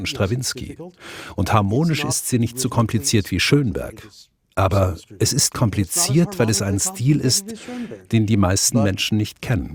Strawinski. Und harmonisch ist sie nicht so kompliziert wie Schönberg. Aber es ist kompliziert, weil es ein Stil ist, den die meisten Menschen nicht kennen.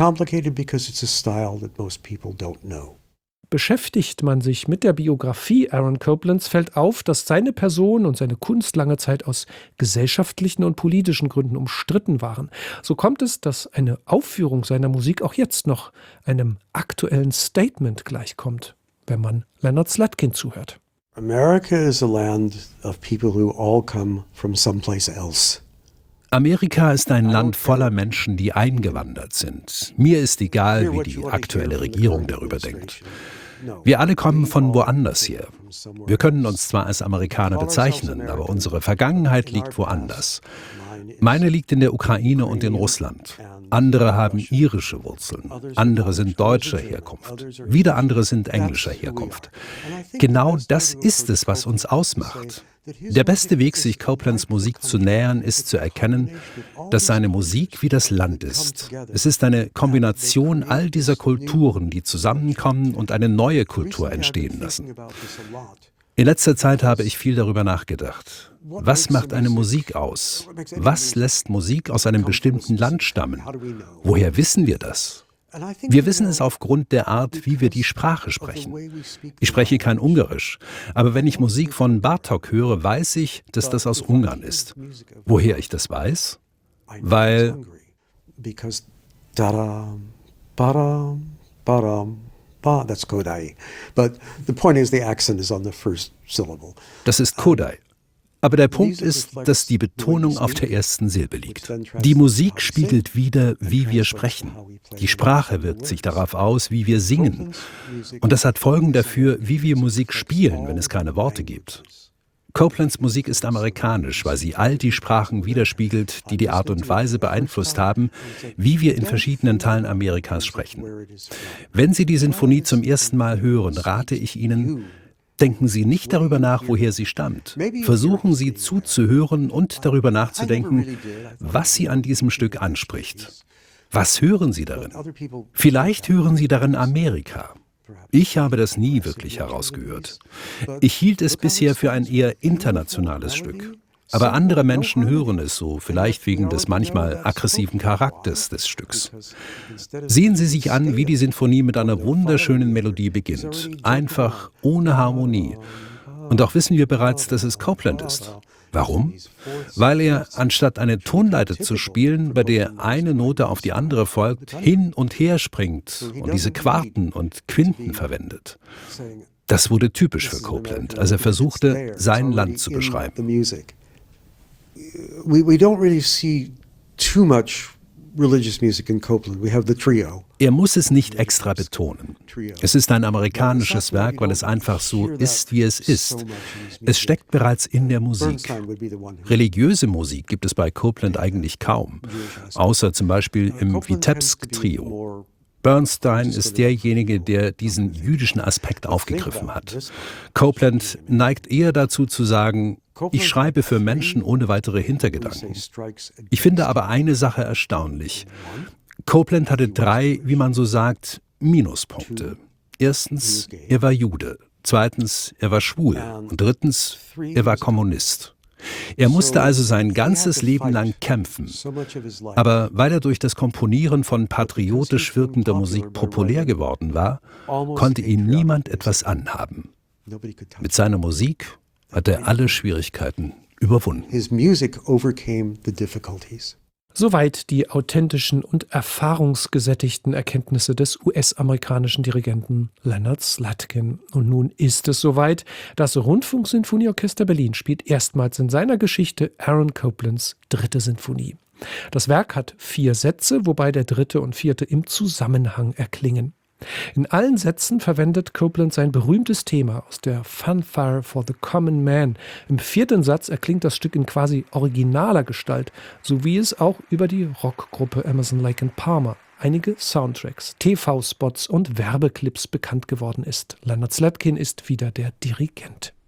Beschäftigt man sich mit der Biografie Aaron Coplands, fällt auf, dass seine Person und seine Kunst lange Zeit aus gesellschaftlichen und politischen Gründen umstritten waren. So kommt es, dass eine Aufführung seiner Musik auch jetzt noch einem aktuellen Statement gleichkommt, wenn man Leonard Slatkin zuhört. America is a land of people who all come from someplace else. Amerika ist ein Land voller Menschen, die eingewandert sind. Mir ist egal, wie die aktuelle Regierung darüber denkt. Wir alle kommen von woanders her. Wir können uns zwar als Amerikaner bezeichnen, aber unsere Vergangenheit liegt woanders. Meine liegt in der Ukraine und in Russland. Andere haben irische Wurzeln, andere sind deutscher Herkunft, wieder andere sind englischer Herkunft. Genau das ist es, was uns ausmacht. Der beste Weg, sich Coplands Musik zu nähern, ist zu erkennen, dass seine Musik wie das Land ist. Es ist eine Kombination all dieser Kulturen, die zusammenkommen und eine neue Kultur entstehen lassen. In letzter Zeit habe ich viel darüber nachgedacht. Was macht eine Musik aus? Was lässt Musik aus einem bestimmten Land stammen? Woher wissen wir das? Wir wissen es aufgrund der Art, wie wir die Sprache sprechen. Ich spreche kein Ungarisch, aber wenn ich Musik von Bartók höre, weiß ich, dass das aus Ungarn ist. Woher ich das weiß? Weil that's Kodai. But the point is the accent is on the first syllable. Das ist Kodai. Aber der Punkt ist, dass die Betonung auf der ersten Silbe liegt. Die Musik spiegelt wider, wie wir sprechen. Die Sprache wirkt sich darauf aus, wie wir singen. Und das hat Folgen dafür, wie wir Musik spielen, wenn es keine Worte gibt. Coplands Musik ist amerikanisch, weil sie all die Sprachen widerspiegelt, die die Art und Weise beeinflusst haben, wie wir in verschiedenen Teilen Amerikas sprechen. Wenn Sie die Sinfonie zum ersten Mal hören, rate ich Ihnen, denken Sie nicht darüber nach, woher sie stammt. Versuchen Sie zuzuhören und darüber nachzudenken, was Sie an diesem Stück anspricht. Was hören Sie darin? Vielleicht hören Sie darin Amerika. Ich habe das nie wirklich herausgehört. Ich hielt es bisher für ein eher internationales Stück. Aber andere Menschen hören es so, vielleicht wegen des manchmal aggressiven Charakters des Stücks. Sehen Sie sich an, wie die Sinfonie mit einer wunderschönen Melodie beginnt. Einfach, ohne Harmonie. Und auch wissen wir bereits, dass es Copland ist. Warum? Weil er, anstatt eine Tonleiter zu spielen, bei der eine Note auf die andere folgt, hin und her springt und diese Quarten und Quinten verwendet. Das wurde typisch für Copland, als er versuchte, sein Land zu beschreiben. We don't really see too much religious music in Copland. We have the trio. Er muss es nicht extra betonen. Es ist ein amerikanisches Werk, weil es einfach so ist, wie es ist. Es steckt bereits in der Musik. Religiöse Musik gibt es bei Copland eigentlich kaum, außer zum Beispiel im Vitebsk-Trio. Bernstein ist derjenige, der diesen jüdischen Aspekt aufgegriffen hat. Copland neigt eher dazu zu sagen, ich schreibe für Menschen ohne weitere Hintergedanken. Ich finde aber eine Sache erstaunlich. Copland hatte 3, wie man so sagt, Minuspunkte. Erstens, er war Jude. Zweitens, er war schwul. Und drittens, er war Kommunist. Er musste also sein ganzes Leben lang kämpfen. Aber weil er durch das Komponieren von patriotisch wirkender Musik populär geworden war, konnte ihn niemand etwas anhaben. Mit seiner Musik hat er alle Schwierigkeiten überwunden. Soweit die authentischen und erfahrungsgesättigten Erkenntnisse des US-amerikanischen Dirigenten Leonard Slatkin. Und nun ist es soweit. Das Rundfunksinfonieorchester Berlin spielt erstmals in seiner Geschichte Aaron Coplands 3. Sinfonie. Das Werk hat 4 Sätze, wobei der 3. und 4. im Zusammenhang erklingen. In allen Sätzen verwendet Copland sein berühmtes Thema aus der Fanfare for the Common Man. Im 4. Satz erklingt das Stück in quasi originaler Gestalt, so wie es auch über die Rockgruppe Emerson, Lake and Palmer, einige Soundtracks, TV-Spots und Werbeclips bekannt geworden ist. Leonard Slatkin ist wieder der Dirigent.